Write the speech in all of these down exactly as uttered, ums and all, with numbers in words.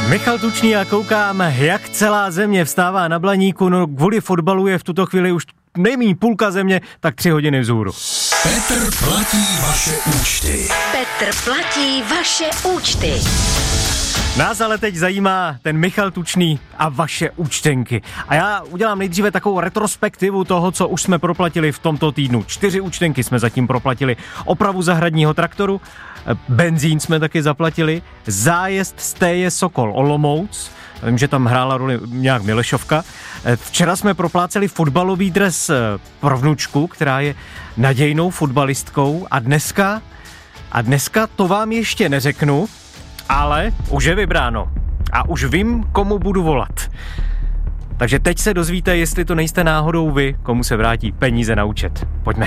Michal Tučný, já koukám, jak celá země vstává na Blaníku, no kvůli fotbalu je v tuto chvíli už nejméně půlka země, tak tři hodiny vzhůru. Petr platí vaše účty. Petr platí vaše účty. Nás ale teď zajímá ten Michal Tučný a vaše účtenky. A já udělám nejdříve takovou retrospektivu toho, co už jsme proplatili v tomto týdnu. Čtyři účtenky jsme zatím proplatili. Opravu zahradního traktoru, benzín jsme taky zaplatili, zájezd z T J Sokol Olomouc, vím, že tam hrála roli nějak Milešovka. Včera jsme propláceli fotbalový dres pro vnučku, která je nadějnou fotbalistkou a dneska, a dneska to vám ještě neřeknu, ale už je vybráno a už vím, komu budu volat. Takže teď se dozvíte, jestli to nejste náhodou vy, komu se vrátí peníze na účet. Pojďme.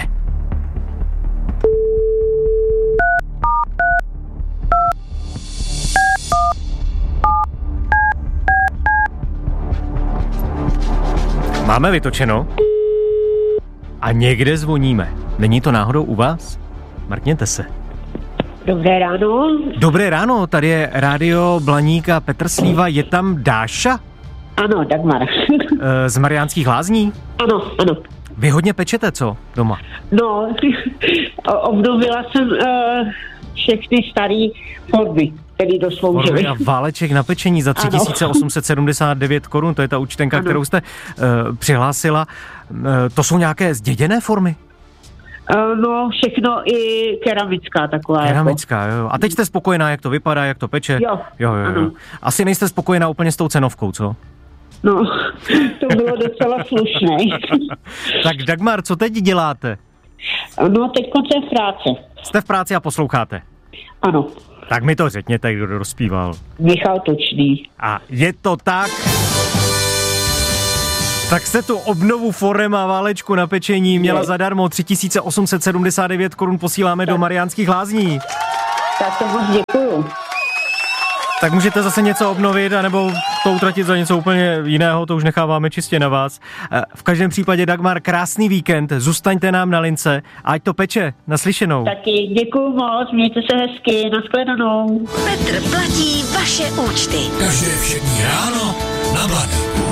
Máme vytočeno a někde zvoníme. Není to náhodou u vás? Mrkněte se. Dobré ráno. Dobré ráno, tady je rádio Blaník a Petr Slíva. Je tam Dáša? Ano, Dagmar. Z Mariánských Lázní? Ano, ano. Vy hodně pečete, co, doma? No, obnovila jsem uh, všechny staré formy, které dosloužily. Formy a váleček na pečení za tři tisíce osm set sedmdesát devět korun, to je ta účtenka, ano, kterou jste uh, přihlásila. Uh, to jsou nějaké zděděné formy? Uh, no, všechno i keramická taková. Keramická, jako. Jo. A teď jste spokojená, jak to vypadá, jak to peče? Jo, jo, jo, jo. Asi nejste spokojená úplně s tou cenovkou, co? No, to bylo docela slušné. Tak Dagmar, co teď děláte? No, teď jsem v práci. Jste v práci a posloucháte? Ano. Tak mi to řekněte, kdo rozpíval. Michal Tučný. A je to tak? Tak jste tu obnovu forem a válečku na pečení měla je. Zadarmo tři tisíce osm set sedmdesát devět korun, posíláme tak do Mariánských Lázní. Tak to moc děkuju. Tak můžete zase něco obnovit, anebo to utratit za něco úplně jiného, to už necháváme čistě na vás. V každém případě, Dagmar, krásný víkend, zůstaňte nám na lince, ať to peče, naslyšenou. Taky děkuju moc, mějte se hezky, nashledanou. Petr platí vaše účty. Každé všední ráno na Blaníku.